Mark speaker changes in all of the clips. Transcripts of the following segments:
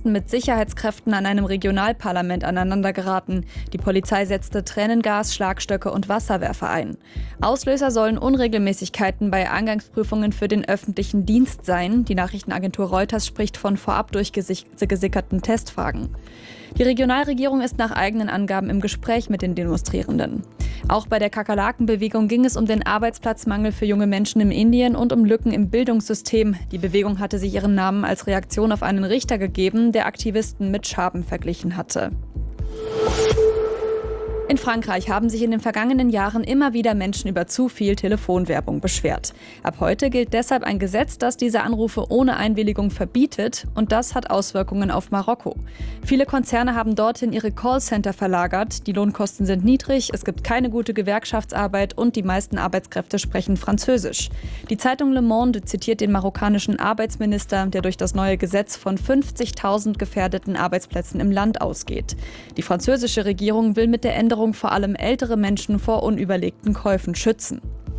Speaker 1: Aktivisten mit Sicherheitskräften an einem Regionalparlament aneinandergeraten. Die Polizei setzte Tränengas, Schlagstöcke und Wasserwerfer ein. Auslöser sollen Unregelmäßigkeiten bei Eingangsprüfungen für den öffentlichen Dienst sein. Die Nachrichtenagentur Reuters spricht von vorab durchgesickerten Testfragen. Die Regionalregierung ist nach eigenen Angaben im Gespräch mit den Demonstrierenden. Auch bei der Kakerlakenbewegung ging es um den Arbeitsplatzmangel für junge Menschen in Indien und um Lücken im Bildungssystem. Die Bewegung hatte sich ihren Namen als Reaktion auf einen Richter gegeben, der Aktivisten mit Schaben verglichen hatte. In Frankreich haben sich in den vergangenen Jahren immer wieder Menschen über zu viel Telefonwerbung beschwert. Ab heute gilt deshalb ein Gesetz, das diese Anrufe ohne Einwilligung verbietet, und das hat Auswirkungen auf Marokko. Viele Konzerne haben dorthin ihre Callcenter verlagert, die Lohnkosten sind niedrig, es gibt keine gute Gewerkschaftsarbeit und die meisten Arbeitskräfte sprechen Französisch. Die Zeitung Le Monde zitiert den marokkanischen Arbeitsminister, der durch das neue Gesetz von 50.000 gefährdeten Arbeitsplätzen im Land ausgeht. Die französische Regierung will mit der Änderung vor allem ältere Menschen vor unüberlegten Käufen schützen.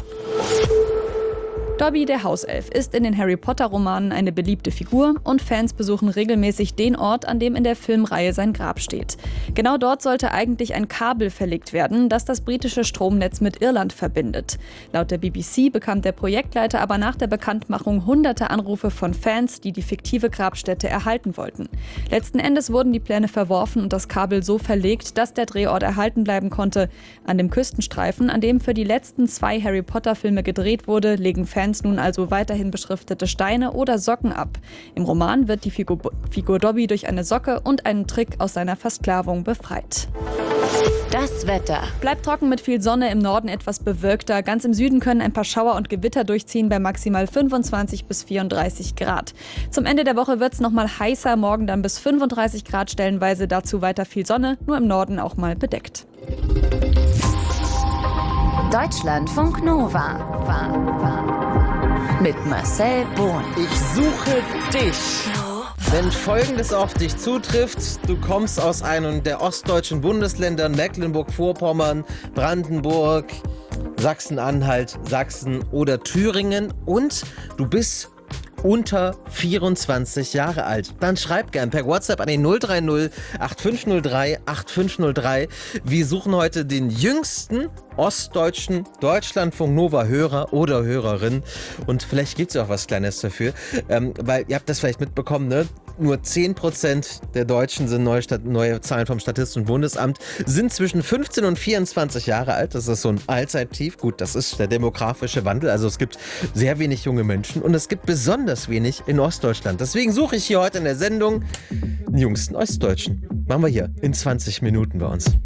Speaker 1: Dobby, der Hauself, ist in den Harry-Potter-Romanen eine beliebte Figur und Fans besuchen regelmäßig den Ort, an dem in der Filmreihe sein Grab steht. Genau dort sollte eigentlich ein Kabel verlegt werden, das das britische Stromnetz mit Irland verbindet. Laut der BBC bekam der Projektleiter aber nach der Bekanntmachung hunderte Anrufe von Fans, die die fiktive Grabstätte erhalten wollten. Letzten Endes wurden die Pläne verworfen und das Kabel so verlegt, dass der Drehort erhalten bleiben konnte. An dem Küstenstreifen, an dem für die letzten 2 Harry-Potter-Filme gedreht wurde, legen Fans nun also weiterhin beschriftete Steine oder Socken ab. Im Roman wird die Figur Dobby durch eine Socke und einen Trick aus seiner Versklavung befreit.
Speaker 2: Das Wetter.
Speaker 1: Bleibt trocken mit viel Sonne, im Norden etwas bewölkter. Ganz im Süden können ein paar Schauer und Gewitter durchziehen bei maximal 25 bis 34 Grad. Zum Ende der Woche wird es nochmal heißer, morgen dann bis 35 Grad stellenweise, dazu weiter viel Sonne, nur im Norden auch mal bedeckt.
Speaker 2: Deutschlandfunk Nova. Mit Marcel Bohn.
Speaker 3: Ich suche dich. Wenn Folgendes auf dich zutrifft: Du kommst aus einem der ostdeutschen Bundesländer, Mecklenburg-Vorpommern, Brandenburg, Sachsen-Anhalt, Sachsen oder Thüringen, und du bist unter 24 Jahre alt. Dann schreib gern per WhatsApp an die 030 8503 8503. Wir suchen heute den jüngsten ostdeutschen Deutschlandfunk Nova Hörer oder Hörerin, und vielleicht gibt es ja auch was Kleines dafür, weil ihr habt das vielleicht mitbekommen, ne? Nur 10% der Deutschen sind neue Zahlen vom Statistischen Bundesamt, sind zwischen 15 und 24 Jahre alt. Das ist so ein Allzeittief. Gut, das ist der demografische Wandel. Also es gibt sehr wenig junge Menschen und es gibt besonders wenig in Ostdeutschland. Deswegen suche ich hier heute in der Sendung den jüngsten Ostdeutschen. Machen wir hier in 20 Minuten bei uns.